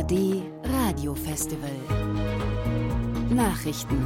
ARD Radiofestival. Nachrichten.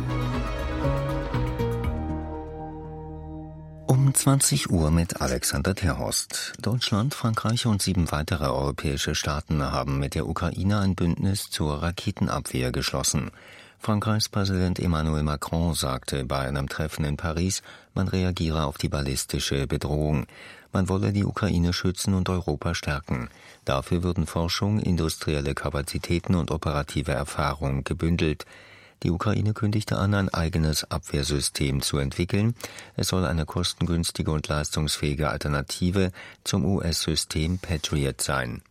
Um 20 Uhr mit Alexander Terhorst. Deutschland, Frankreich und 7 weitere europäische Staaten haben mit der Ukraine ein Bündnis zur Raketenabwehr geschlossen. Frankreichs Präsident Emmanuel Macron sagte bei einem Treffen in Paris, man reagiere auf die ballistische Bedrohung. Man wolle die Ukraine schützen und Europa stärken. Dafür würden Forschung, industrielle Kapazitäten und operative Erfahrung gebündelt. Die Ukraine kündigte an, ein eigenes Abwehrsystem zu entwickeln. Es soll eine kostengünstige und leistungsfähige Alternative zum US-System Patriot sein.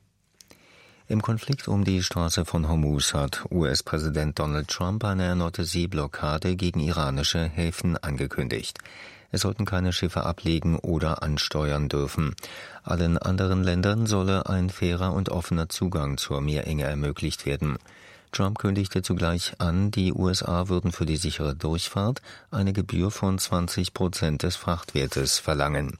Im Konflikt um die Straße von Hormuz hat US-Präsident Donald Trump eine erneute Seeblockade gegen iranische Häfen angekündigt. Es sollten keine Schiffe ablegen oder ansteuern dürfen. Allen anderen Ländern solle ein fairer und offener Zugang zur Meerenge ermöglicht werden. Trump kündigte zugleich an, die USA würden für die sichere Durchfahrt eine Gebühr von 20% des Frachtwertes verlangen.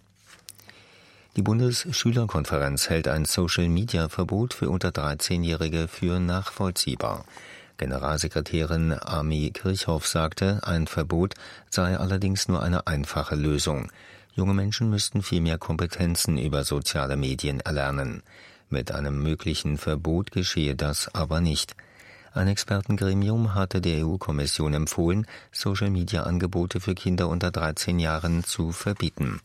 Die Bundesschülerkonferenz hält ein Social-Media-Verbot für unter 13-Jährige für nachvollziehbar. Generalsekretärin Amy Kirchhoff sagte, ein Verbot sei allerdings nur eine einfache Lösung. Junge Menschen müssten viel mehr Kompetenzen über soziale Medien erlernen. Mit einem möglichen Verbot geschehe das aber nicht. Ein Expertengremium hatte der EU-Kommission empfohlen, Social-Media-Angebote für Kinder unter 13 Jahren zu verbieten.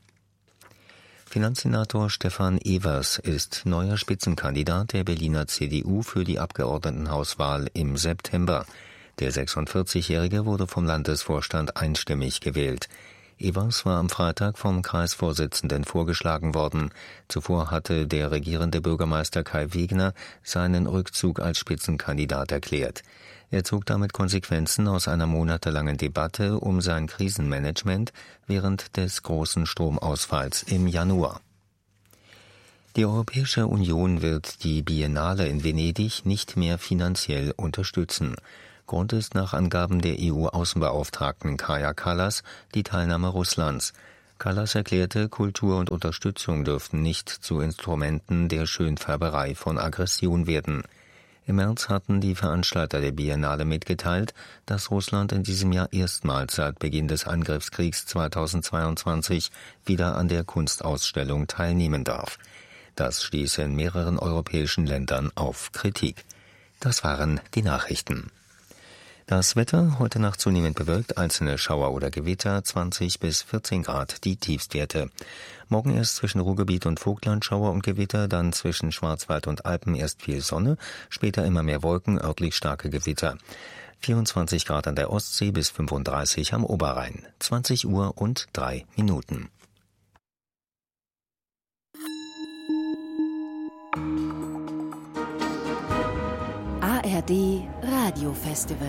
Finanzsenator Stefan Evers ist neuer Spitzenkandidat der Berliner CDU für die Abgeordnetenhauswahl im September. Der 46-Jährige wurde vom Landesvorstand einstimmig gewählt. Evers war am Freitag vom Kreisvorsitzenden vorgeschlagen worden. Zuvor hatte der regierende Bürgermeister Kai Wegner seinen Rückzug als Spitzenkandidat erklärt. Er zog damit Konsequenzen aus einer monatelangen Debatte um sein Krisenmanagement während des großen Stromausfalls im Januar. Die Europäische Union wird die Biennale in Venedig nicht mehr finanziell unterstützen. Grund ist nach Angaben der EU-Außenbeauftragten Kaja Kallas die Teilnahme Russlands. Kallas erklärte, Kultur und Unterstützung dürften nicht zu Instrumenten der Schönfärberei von Aggression werden. Im März hatten die Veranstalter der Biennale mitgeteilt, dass Russland in diesem Jahr erstmals seit Beginn des Angriffskriegs 2022 wieder an der Kunstausstellung teilnehmen darf. Das stieß in mehreren europäischen Ländern auf Kritik. Das waren die Nachrichten. Das Wetter, heute Nacht zunehmend bewölkt, einzelne Schauer oder Gewitter, 20 bis 14 Grad, die Tiefstwerte. Morgen erst zwischen Ruhrgebiet und Vogtland Schauer und Gewitter, dann zwischen Schwarzwald und Alpen erst viel Sonne, später immer mehr Wolken, örtlich starke Gewitter. 24 Grad an der Ostsee bis 35 am Oberrhein. 20 Uhr und 3 Minuten. ARD Radiofestival.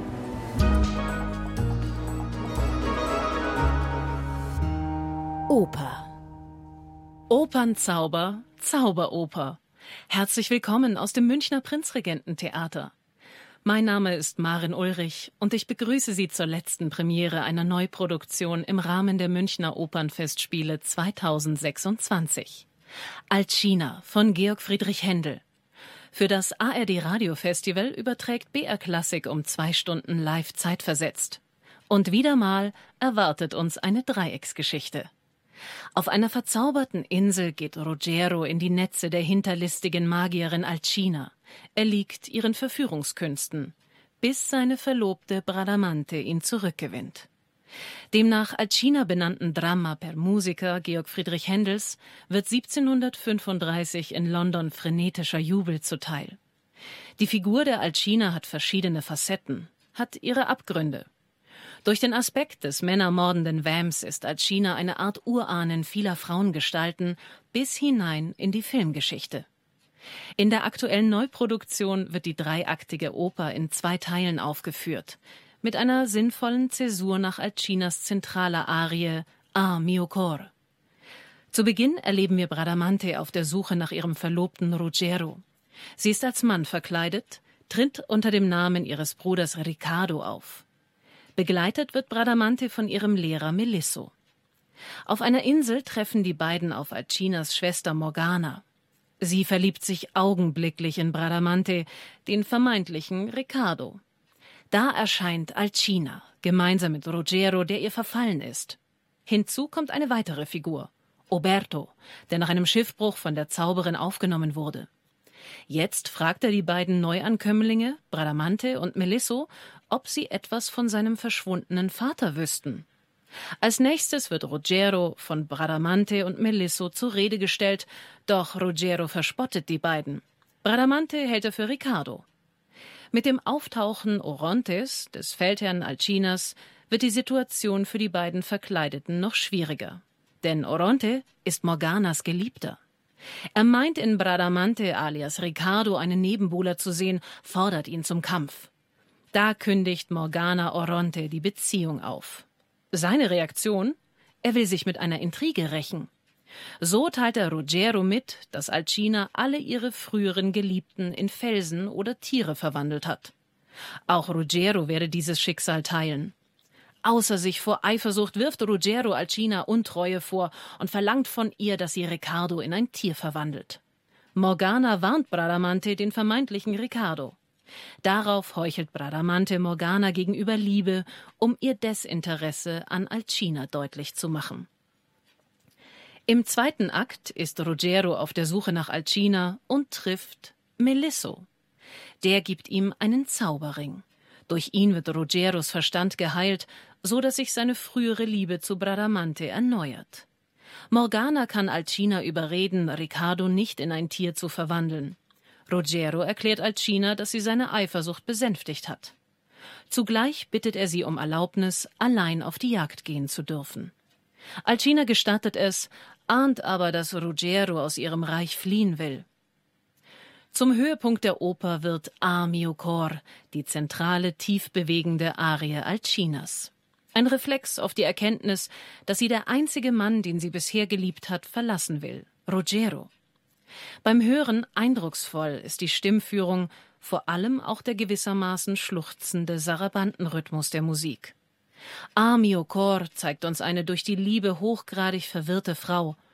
Oper. Opernzauber, Zauberoper. Herzlich willkommen aus dem Münchner Prinzregententheater. Mein Name ist Maren Ulrich und ich begrüße Sie zur letzten Premiere einer Neuproduktion im Rahmen der Münchner Opernfestspiele 2026. Alcina von Georg Friedrich Händel. Für das ARD Radiofestival überträgt BR Klassik um 2 Stunden live zeitversetzt. Und wieder mal erwartet uns eine Dreiecksgeschichte. Auf einer verzauberten Insel geht Ruggiero in die Netze der hinterlistigen Magierin Alcina. Er liegt ihren Verführungskünsten, bis seine Verlobte Bradamante ihn zurückgewinnt. Dem nach Alcina benannten Dramma per Musiker Georg Friedrich Händels wird 1735 in London frenetischer Jubel zuteil. Die Figur der Alcina hat verschiedene Facetten, hat ihre Abgründe. Durch den Aspekt des männermordenden Vamps ist Alcina eine Art Urahnen vieler Frauengestalten bis hinein in die Filmgeschichte. In der aktuellen Neuproduktion wird die dreiaktige Oper in 2 Teilen aufgeführt, mit einer sinnvollen Zäsur nach Alcinas zentraler Arie Ah mio cor. Zu Beginn erleben wir Bradamante auf der Suche nach ihrem Verlobten Ruggiero. Sie ist als Mann verkleidet, tritt unter dem Namen ihres Bruders Riccardo auf. Begleitet wird Bradamante von ihrem Lehrer Melisso. Auf einer Insel treffen die beiden auf Alcinas Schwester Morgana. Sie verliebt sich augenblicklich in Bradamante, den vermeintlichen Riccardo. Da erscheint Alcina, gemeinsam mit Ruggiero, der ihr verfallen ist. Hinzu kommt eine weitere Figur, Oberto, der nach einem Schiffbruch von der Zauberin aufgenommen wurde. Jetzt fragt er die beiden Neuankömmlinge, Bradamante und Melisso, ob sie etwas von seinem verschwundenen Vater wüssten. Als nächstes wird Ruggiero von Bradamante und Melisso zur Rede gestellt, doch Ruggiero verspottet die beiden. Bradamante hält er für Riccardo. Mit dem Auftauchen Orontes, des Feldherrn Alcinas, wird die Situation für die beiden Verkleideten noch schwieriger. Denn Oronte ist Morganas Geliebter. Er meint in Bradamante alias Riccardo einen Nebenbuhler zu sehen, fordert ihn zum Kampf. Da kündigt Morgana Oronte die Beziehung auf. Seine Reaktion? Er will sich mit einer Intrige rächen. So teilt er Ruggiero mit, dass Alcina alle ihre früheren Geliebten in Felsen oder Tiere verwandelt hat. Auch Ruggiero werde dieses Schicksal teilen. Außer sich vor Eifersucht wirft Ruggiero Alcina Untreue vor und verlangt von ihr, dass sie Riccardo in ein Tier verwandelt. Morgana warnt Bradamante den vermeintlichen Riccardo. Darauf heuchelt Bradamante Morgana gegenüber Liebe, um ihr Desinteresse an Alcina deutlich zu machen. Im zweiten Akt ist Ruggiero auf der Suche nach Alcina und trifft Melisso. Der gibt ihm einen Zauberring. Durch ihn wird Ruggieros Verstand geheilt, so dass sich seine frühere Liebe zu Bradamante erneuert. Morgana kann Alcina überreden, Riccardo nicht in ein Tier zu verwandeln. Ruggiero erklärt Alcina, dass sie seine Eifersucht besänftigt hat. Zugleich bittet er sie um Erlaubnis, allein auf die Jagd gehen zu dürfen. Alcina gestattet es, ahnt aber, dass Ruggiero aus ihrem Reich fliehen will. Zum Höhepunkt der Oper wird Ah mio cor, die zentrale, tief bewegende Arie Alcinas. Ein Reflex auf die Erkenntnis, dass sie der einzige Mann, den sie bisher geliebt hat, verlassen will, Ruggiero. Beim Hören eindrucksvoll ist die Stimmführung, vor allem auch der gewissermaßen schluchzende Sarabantenrhythmus der Musik. Ah mio cor zeigt uns eine durch die Liebe hochgradig verwirrte Frau.